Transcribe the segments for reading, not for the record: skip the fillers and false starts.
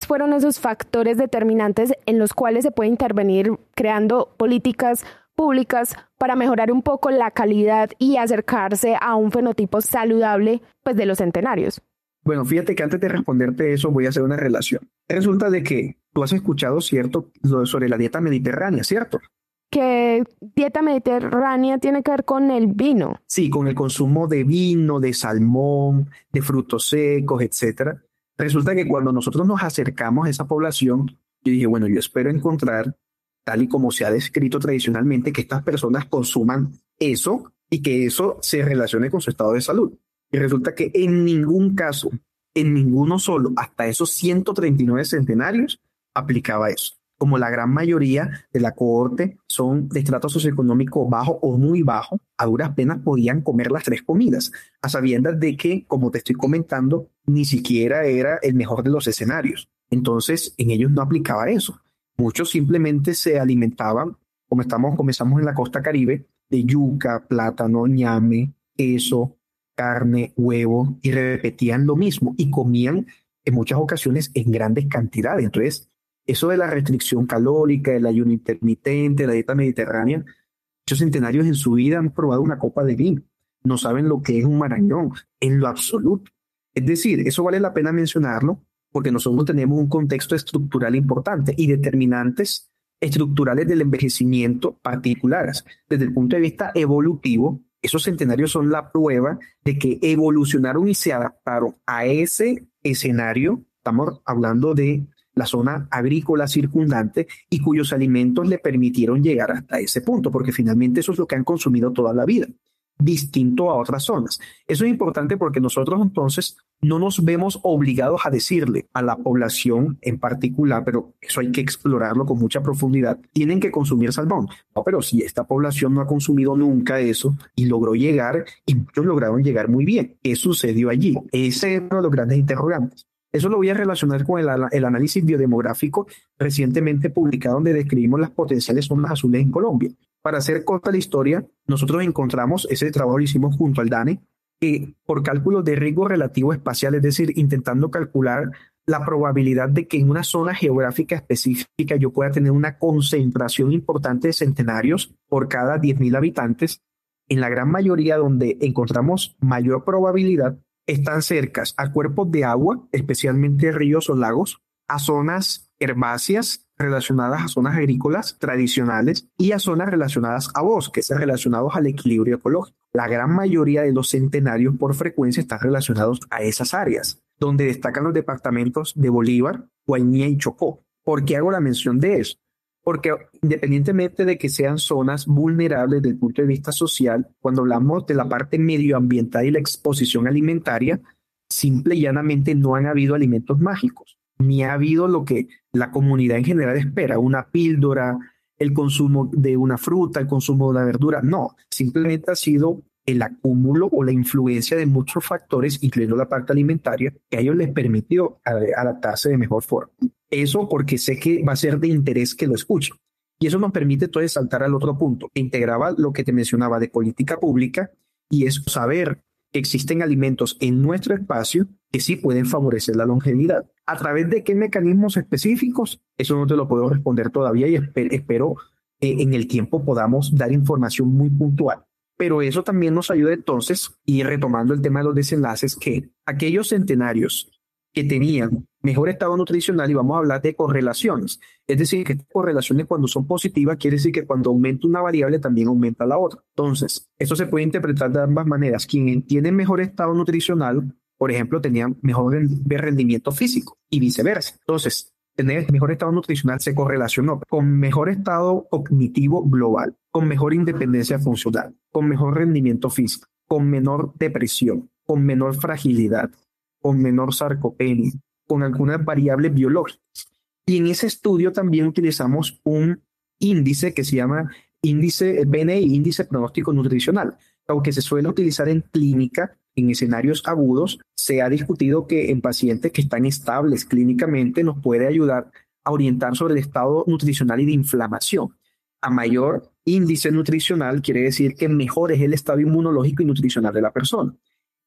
fueron esos factores determinantes en los cuales se puede intervenir creando políticas públicas para mejorar un poco la calidad y acercarse a un fenotipo saludable, pues, de los centenarios? Bueno, fíjate que antes de responderte eso voy a hacer una relación. Resulta de que tú has escuchado, ¿cierto?, sobre la dieta mediterránea, ¿cierto? Que dieta mediterránea tiene que ver con el vino. Sí, con el consumo de vino, de salmón, de frutos secos, etcétera. Resulta que cuando nosotros nos acercamos a esa población, yo dije, bueno, yo espero encontrar, tal y como se ha descrito tradicionalmente, que estas personas consuman eso y que eso se relacione con su estado de salud. Y resulta que en ningún caso, en ninguno solo, hasta esos 139 centenarios, aplicaba eso. Como la gran mayoría de la cohorte son de estrato socioeconómico bajo o muy bajo, a duras penas podían comer las 3 comidas, a sabiendas de que, como te estoy comentando, ni siquiera era el mejor de los escenarios. Entonces, en ellos no aplicaba eso. Muchos simplemente se alimentaban, comenzamos en la costa Caribe, de yuca, plátano, ñame, queso, carne, huevo, y repetían lo mismo y comían en muchas ocasiones en grandes cantidades. Entonces, eso de la restricción calórica, el ayuno intermitente, la dieta mediterránea, muchos centenarios en su vida han probado una copa de vino. No saben lo que es un marañón en lo absoluto. Es decir, eso vale la pena mencionarlo porque nosotros tenemos un contexto estructural importante y determinantes estructurales del envejecimiento particulares. Desde el punto de vista evolutivo, esos centenarios son la prueba de que evolucionaron y se adaptaron a ese escenario. Estamos hablando de la zona agrícola circundante y cuyos alimentos le permitieron llegar hasta ese punto, porque finalmente eso es lo que han consumido toda la vida, distinto a otras zonas. Eso es importante porque nosotros entonces no nos vemos obligados a decirle a la población en particular, pero eso hay que explorarlo con mucha profundidad, tienen que consumir salmón. No, pero si esta población no ha consumido nunca eso y logró llegar, y muchos lograron llegar muy bien, ¿qué sucedió allí? Ese es uno de los grandes interrogantes. Eso lo voy a relacionar con el análisis biodemográfico recientemente publicado donde describimos las potenciales zonas azules en Colombia. Para hacer corta la historia, nosotros encontramos, ese trabajo lo hicimos junto al DANE, que por cálculos de riesgo relativo espacial, es decir, intentando calcular la probabilidad de que en una zona geográfica específica yo pueda tener una concentración importante de centenarios por cada 10.000 habitantes, en la gran mayoría donde encontramos mayor probabilidad, están cercas a cuerpos de agua, especialmente ríos o lagos, a zonas herbáceas relacionadas a zonas agrícolas tradicionales y a zonas relacionadas a bosques, relacionados al equilibrio ecológico. La gran mayoría de los centenarios por frecuencia están relacionados a esas áreas, donde destacan los departamentos de Bolívar, Guainía y Chocó. ¿Por qué hago la mención de eso? Porque independientemente de que sean zonas vulnerables desde el punto de vista social, cuando hablamos de la parte medioambiental y la exposición alimentaria, simple y llanamente no han habido alimentos mágicos, ni ha habido lo que la comunidad en general espera, una píldora, el consumo de una fruta, el consumo de una verdura. No, simplemente ha sido el acúmulo o la influencia de muchos factores, incluyendo la parte alimentaria, que a ellos les permitió adaptarse de mejor forma. Eso porque sé que va a ser de interés que lo escuchen. Y eso nos permite entonces saltar al otro punto, que integraba lo que te mencionaba de política pública, y es saber que existen alimentos en nuestro espacio que sí pueden favorecer la longevidad. ¿A través de qué mecanismos específicos? Eso no te lo puedo responder todavía y espero en el tiempo podamos dar información muy puntual. Pero eso también nos ayuda entonces, y retomando el tema de los desenlaces, que aquellos centenarios que tenían mejor estado nutricional, y vamos a hablar de correlaciones, es decir, que estas correlaciones cuando son positivas quiere decir que cuando aumenta una variable también aumenta la otra. Entonces, esto se puede interpretar de ambas maneras. Quien tiene mejor estado nutricional, por ejemplo, tenía mejor rendimiento físico y viceversa. Entonces, tener mejor estado nutricional se correlacionó con mejor estado cognitivo global, con mejor independencia funcional, con mejor rendimiento físico, con menor depresión, con menor fragilidad, con menor sarcopenia, con algunas variables biológicas. Y en ese estudio también utilizamos un índice que se llama índice BNI, índice pronóstico nutricional. Aunque se suele utilizar en clínica, en escenarios agudos, se ha discutido que en pacientes que están estables clínicamente nos puede ayudar a orientar sobre el estado nutricional y de inflamación. A mayor índice nutricional quiere decir que mejor es el estado inmunológico y nutricional de la persona.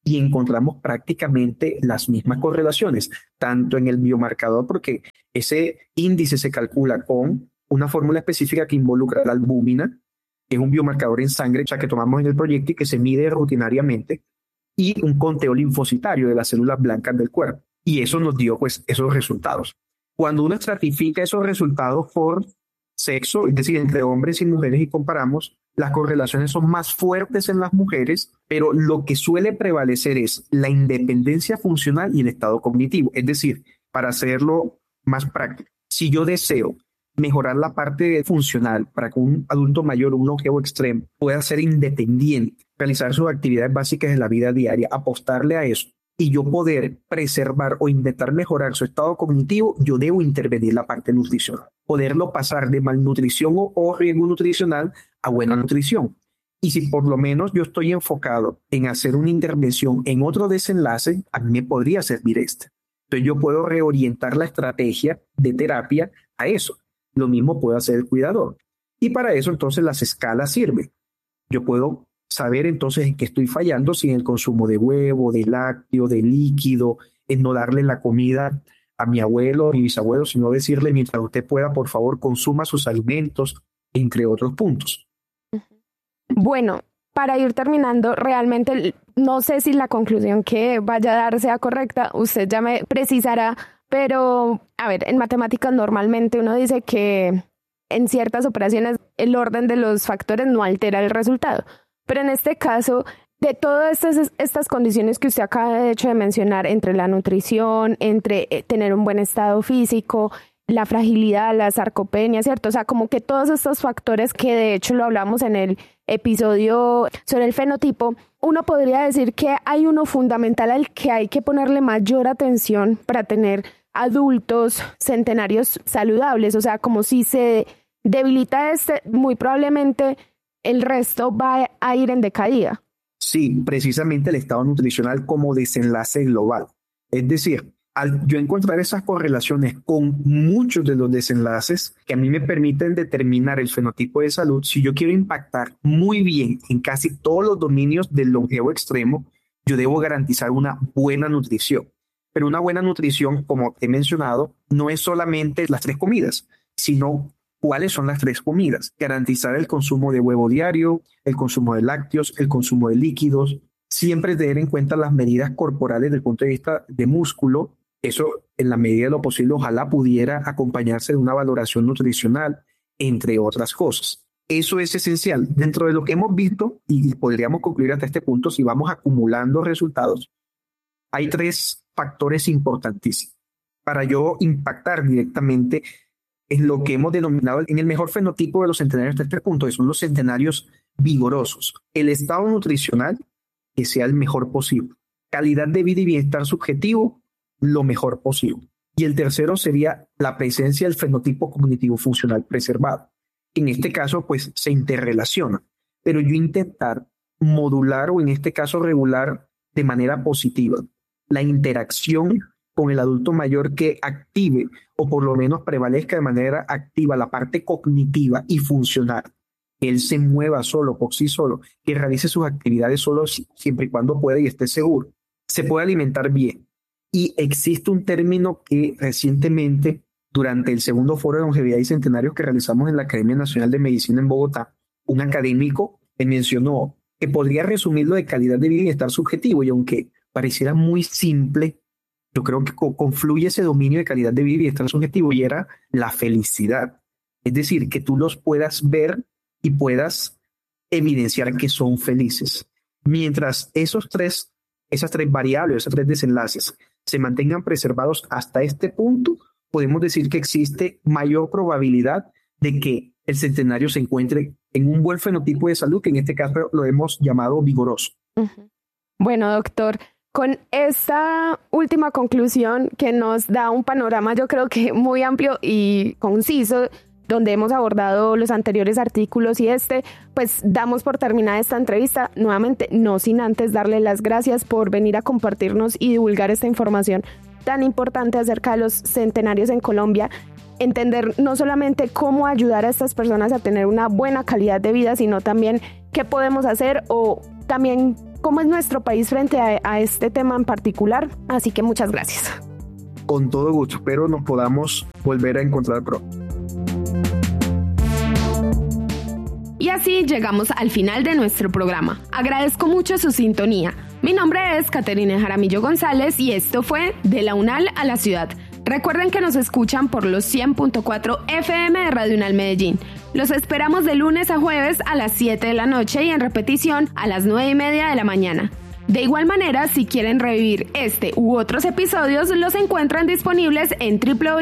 y encontramos prácticamente las mismas correlaciones, tanto en el biomarcador, porque ese índice se calcula con una fórmula específica que involucra la albúmina, que es un biomarcador en sangre, o sea, que tomamos en el proyecto y que se mide rutinariamente, y un conteo linfocitario de las células blancas del cuerpo. Y eso nos dio pues esos resultados. Cuando uno estratifica esos resultados por sexo, es decir, entre hombres y mujeres, y comparamos, las correlaciones son más fuertes en las mujeres, pero lo que suele prevalecer es la independencia funcional y el estado cognitivo. Es decir, para hacerlo más práctico, si yo deseo mejorar la parte funcional para que un adulto mayor, un longevo extremo, pueda ser independiente, realizar sus actividades básicas de la vida diaria, apostarle a eso, y yo poder preservar o intentar mejorar su estado cognitivo, yo debo intervenir la parte nutricional, poderlo pasar de malnutrición o riesgo nutricional a buena nutrición. Y si por lo menos yo estoy enfocado en hacer una intervención en otro desenlace, a mí me podría servir este. Entonces yo puedo reorientar la estrategia de terapia a eso. Lo mismo puede hacer el cuidador. Y para eso entonces las escalas sirven. Yo puedo saber entonces en qué estoy fallando, si en el consumo de huevo, de lácteo, de líquido, en no darle la comida a mi abuelo, a mi bisabuelo, sino decirle, mientras usted pueda, por favor, consuma sus alimentos, entre otros puntos. Bueno, para ir terminando, realmente no sé si la conclusión que vaya a dar sea correcta, usted ya me precisará, pero a ver, en matemáticas normalmente uno dice que en ciertas operaciones el orden de los factores no altera el resultado. Pero en este caso, de todas estas condiciones que usted acaba de hecho de mencionar, entre la nutrición, entre tener un buen estado físico, la fragilidad, la sarcopenia, ¿cierto? O sea, como que todos estos factores que de hecho lo hablamos en el episodio sobre el fenotipo, uno podría decir que hay uno fundamental al que hay que ponerle mayor atención para tener adultos centenarios saludables. O sea, como si se debilita muy probablemente el resto va a ir en decaída. Sí, precisamente el estado nutricional como desenlace global. Es decir, al yo encontrar esas correlaciones con muchos de los desenlaces que a mí me permiten determinar el fenotipo de salud, si yo quiero impactar muy bien en casi todos los dominios del longevo extremo, yo debo garantizar una buena nutrición. Pero una buena nutrición, como he mencionado, no es solamente las 3 comidas, sino ¿cuáles son las 3 comidas? Garantizar el consumo de huevo diario, el consumo de lácteos, el consumo de líquidos. Siempre tener en cuenta las medidas corporales desde el punto de vista de músculo. Eso, en la medida de lo posible, ojalá pudiera acompañarse de una valoración nutricional, entre otras cosas. Eso es esencial. Dentro de lo que hemos visto, y podríamos concluir hasta este punto, si vamos acumulando resultados, hay 3 factores importantísimos para yo impactar directamente en lo que hemos denominado en el mejor fenotipo de los centenarios de 3 puntos, que son los centenarios vigorosos. El estado nutricional, que sea el mejor posible. Calidad de vida y bienestar subjetivo, lo mejor posible. Y el tercero sería la presencia del fenotipo cognitivo funcional preservado. En este caso, pues, se interrelaciona. Pero yo intentar modular o en este caso regular de manera positiva la interacción con el adulto mayor que active o por lo menos prevalezca de manera activa la parte cognitiva y funcional, que él se mueva solo, por sí solo, que realice sus actividades solo siempre y cuando pueda y esté seguro, se puede alimentar bien. Y existe un término que recientemente, durante el segundo foro de longevidad y centenarios que realizamos en la Academia Nacional de Medicina en Bogotá, un académico mencionó que podría resumirlo de calidad de vida y bienestar subjetivo, y aunque pareciera muy simple, yo creo que confluye ese dominio de calidad de vida y bienestar subjetivo, y era la felicidad. Es decir, que tú los puedas ver y puedas evidenciar que son felices. Mientras esas tres variables, esos 3 desenlaces se mantengan preservados hasta este punto, podemos decir que existe mayor probabilidad de que el centenario se encuentre en un buen fenotipo de salud, que en este caso lo hemos llamado vigoroso. Uh-huh. Bueno, doctor, con esta última conclusión que nos da un panorama, yo creo que muy amplio y conciso, donde hemos abordado los anteriores artículos y pues damos por terminada esta entrevista. Nuevamente, no sin antes darle las gracias por venir a compartirnos y divulgar esta información tan importante acerca de los centenarios en Colombia. Entender no solamente cómo ayudar a estas personas a tener una buena calidad de vida, sino también qué podemos hacer o también cómo es nuestro país frente a este tema en particular. Así que muchas gracias. Con todo gusto, espero nos podamos volver a encontrar pronto. Y así llegamos al final de nuestro programa. Agradezco mucho su sintonía. Mi nombre es Caterina Jaramillo González y esto fue De la UNAL a la Ciudad. Recuerden que nos escuchan por los 100.4 FM de Radio UNAL Medellín. Los esperamos de lunes a jueves a las 7 de la noche y en repetición a las 9:30 de la mañana. De igual manera, si quieren revivir este u otros episodios, los encuentran disponibles en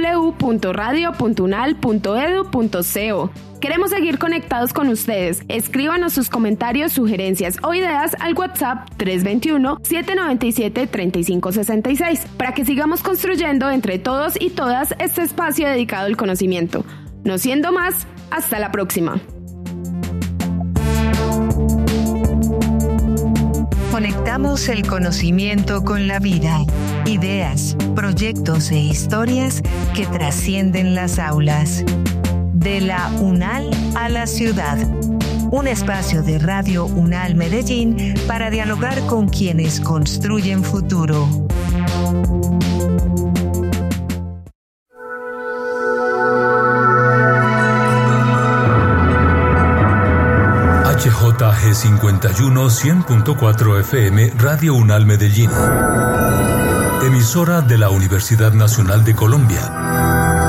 www.radio.unal.edu.co. Queremos seguir conectados con ustedes. Escríbanos sus comentarios, sugerencias o ideas al WhatsApp 321-797-3566 para que sigamos construyendo entre todos y todas este espacio dedicado al conocimiento. No siendo más, hasta la próxima. Conectamos el conocimiento con la vida, ideas, proyectos e historias que trascienden las aulas. De la UNAL a la Ciudad. Un espacio de Radio UNAL Medellín para dialogar con quienes construyen futuro. HJG 51 100.4 FM Radio UNAL Medellín. Emisora de la Universidad Nacional de Colombia.